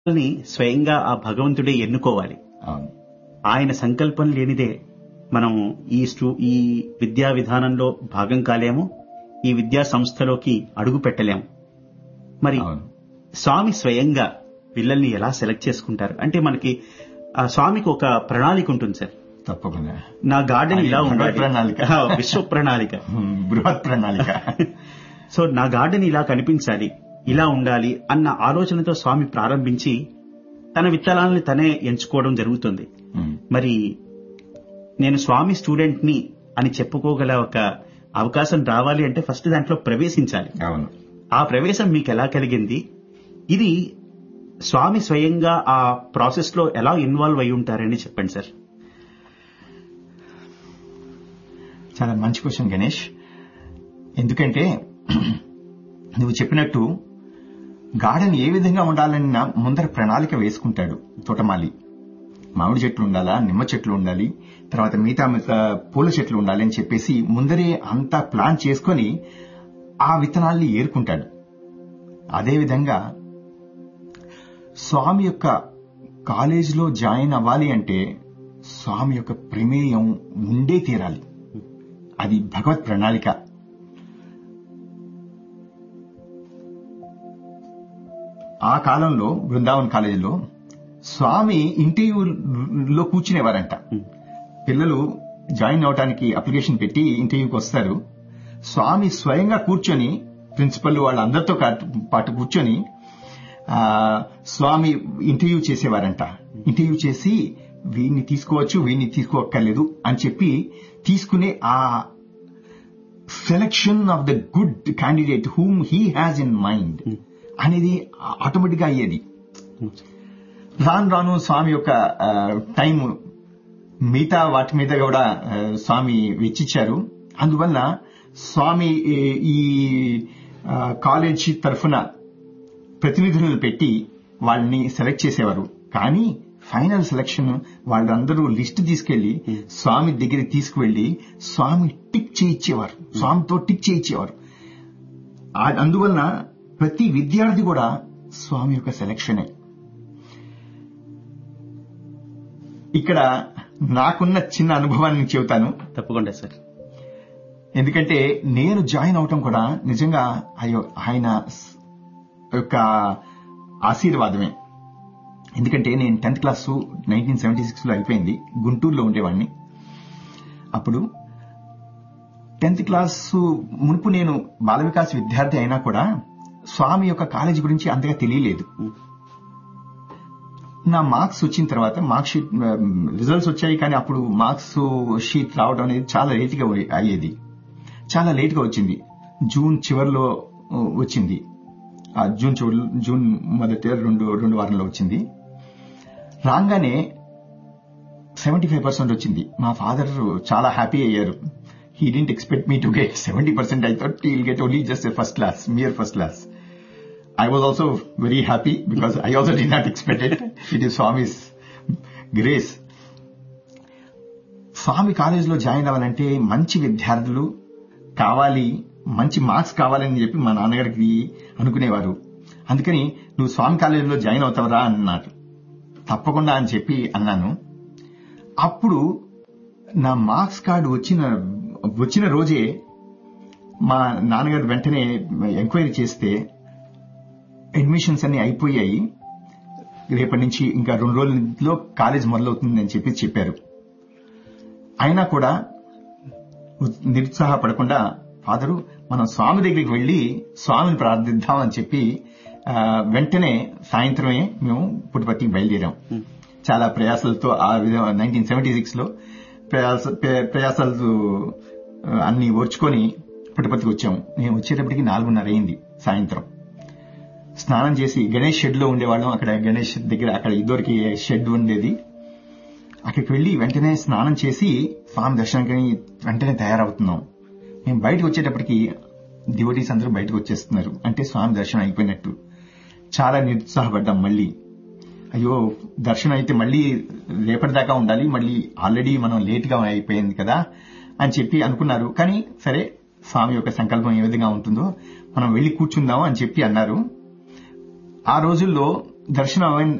ని స్వయంగా ఆ భగవంతుడే ఎన్నుకోవాలి. అవును. ఆయన సంకల్పం లేనిదే మనం ఈ విద్యా విధానంలో భాగం కాలేము, ఈ విద్యా సంస్థలోకి అడుగు పెట్టలేము. మరి అవును. స్వామి స్వయంగా పిల్లల్ని ఎలా సెలెక్ట్ చేసుకుంటారు అంటే మనకి ఆ స్వామికి ఒక ప్రణాళిక ఉంటుంది సార్. తప్పకుండా నా గార్డెన్ ఇలా ఉండాలి, ప్రణాళిక, విశ్వ ప్రణాళిక, బృహత్ ప్రణాళిక. సో నా గార్డెన్ ఇలా కనిపించాలి, ఇలా ఉండాలి అన్న ఆలోచనతో స్వామి ప్రారంభించి తన విత్తనాలను తనే ఎంచుకోవడం జరుగుతుంది. మరి నేను స్వామి స్టూడెంట్ ని అని చెప్పుకోగల ఒక అవకాశం రావాలి అంటే ఫస్ట్ దాంట్లో ప్రవేశించాలి. అవును. ఆ ప్రవేశం మీకు ఎలా కలిగింది? ఇది స్వామి స్వయంగా ఆ ప్రాసెస్ లో ఎలా ఇన్వాల్వ్ అయి ఉంటారని చెప్పండి సార్. చాలా మంచి క్వశ్చన్ గణేష్. ఎందుకంటే నువ్వు చెప్పినట్టు గార్డెన్ ఏ విధంగా ఉండాలన్న ముందర ప్రణాళిక వేసుకుంటాడు తోటమాలి. మామిడి చెట్లు ఉండాలా, నిమ్మ చెట్లు ఉండాలి, తర్వాత మిగతా పూల చెట్లు ఉండాలి అని చెప్పేసి ముందరే అంతా ప్లాన్ చేసుకొని ఆ విత్తనాల్ని ఏరుకుంటాడు. అదేవిధంగా స్వామి యొక్క కాలేజీలో జాయిన్ అవ్వాలి అంటే స్వామి యొక్క ప్రమేయం ఉండే తీరాలి. అది భగవత్ ప్రణాళిక. ఆ కాలంలో బృందావన్ కాలేజీలో స్వామి ఇంటర్వ్యూలో కూర్చునేవారంట. పిల్లలు జాయిన్ అవడానికి అప్లికేషన్ పెట్టి ఇంటర్వ్యూకి వస్తారు. స్వామి స్వయంగా కూర్చొని ప్రిన్సిపల్ వాళ్ళందరితో పాటు కూర్చొని స్వామి ఇంటర్వ్యూ చేసేవారంట. ఇంటర్వ్యూ చేసి వీడిని తీసుకోవచ్చు, వీడిని తీసుకోక్కర్లేదు అని చెప్పి తీసుకునే ఆ selection of the good candidate whom he has in mind అనేది ఆటోమేటిక్ గా అయ్యేది. రాను రాను స్వామి యొక్క టైం మిగతా వాటి మీద కూడా స్వామి వెచ్చిచ్చారు. అందువల్ల స్వామి ఈ కాలేజ్ తరఫున ప్రతినిధులను పెట్టి వాళ్ళని సెలెక్ట్ చేసేవారు. కానీ ఫైనల్ సెలక్షన్ వాళ్ళందరూ లిస్ట్ తీసుకెళ్లి స్వామి దగ్గరికి తీసుకువెళ్లి స్వామి టిక్ చేయించేవారు, స్వామితో టిక్ చేయించేవారు. అందువలన ప్రతి విద్యార్థి కూడా స్వామి యొక్క సెలక్షనే. ఇక్కడ నాకున్న చిన్న అనుభవాన్ని చెబుతాను. తప్పకుండా సార్. ఎందుకంటే నేను జాయిన్ అవటం కూడా నిజంగా ఆయన యొక్క ఆశీర్వాదమే. ఎందుకంటే నేను 10th క్లాసు 1976 లో అయిపోయింది. గుంటూరులో ఉండేవాడిని. అప్పుడు 10th క్లాసు మునుపు నేను బాల వికాస్ విద్యార్థి అయినా కూడా స్వామి యొక్క కాలేజీ గురించి అంతగా తెలియలేదు. నా మార్క్స్ వచ్చిన తర్వాత మార్క్ షీట్ రిజల్ట్స్ వచ్చాయి. కానీ అప్పుడు మార్క్స్ షీట్ రావడం అనేది చాలా లేట్గా అయ్యేది. చాలా లేట్గా వచ్చింది. జూన్ చివరిలో వచ్చింది. జూన్ మొదటి రెండు వారంలో వచ్చింది. రాగానే 75% వచ్చింది. మా ఫాదర్ చాలా హ్యాపీ అయ్యారు. He didn't expect me to get 70%. I thought he will get only just first class, mere first class. I was also very happy because I also did not expect it. It is Swami's grace. స్వామి కాలేజీలో join అవ్వాలంటే మంచి విద్యార్థులు కావాలి, మంచి marks కావాలని చెప్పి మా నాన్నగారికి అనుకునేవారు. అందుకని నువ్వు స్వామి కాలేజీలో జాయిన్ అవుతావరా అన్నారు. తప్పకుండా అని చెప్పి అన్నాను. అప్పుడు నా మార్క్స్ కార్డు వచ్చిన రోజే మా నాన్నగారు వెంటనే ఎంక్వైరీ చేస్తే అడ్మిషన్స్ అన్ని అయిపోయాయి, రేపటి నుంచి ఇంకా 2 రోజుల్లో కాలేజ్ మొదలవుతుందని చెప్పారు. అయినా కూడా నిరుత్సాహపడకుండా ఫాదరు మనం స్వామి దగ్గరికి వెళ్లి స్వామిని ప్రార్థిద్దాం అని చెప్పి వెంటనే సాయంత్రమే మేము పుట్టపర్తికి బయలుదేరాం. చాలా ప్రయాసాలతో ఆ విధంగా 1976 లో ప్రయాసాలు అన్ని ఓర్చుకొని పుట్టపర్తికి వచ్చాము. మేము వచ్చేటప్పటికి 4:30 అయింది సాయంత్రం. స్నానం చేసి గణేష్ షెడ్ లో ఉండేవాళ్ళం. అక్కడ గణేష్ దగ్గర అక్కడ ఇద్దరికి షెడ్ ఉండేది. అక్కడికి వెళ్లి వెంటనే స్నానం చేసి స్వామి దర్శనానికి వెంటనే తయారవుతున్నాం. మేము బయటకు వచ్చేటప్పటికి డివోటీస్ అందరూ బయటకు వచ్చేస్తున్నారు. అంటే స్వామి దర్శనం అయిపోయినట్టు. చాలా నిరుత్సాహపడ్డాం. మళ్ళీ అయ్యో దర్శనం అయితే మళ్ళీ రేపటిదాకా ఉండాలి, మళ్ళీ ఆల్రెడీ మనం లేట్ గా అయిపోయింది కదా అని చెప్పి అనుకున్నారు. కానీ సరే స్వామి యొక్క సంకల్పం ఏ విధంగా ఉంటుందో మనం వెళ్లి కూర్చుందాం అని చెప్పి అన్నారు. ఆ రోజుల్లో దర్శనం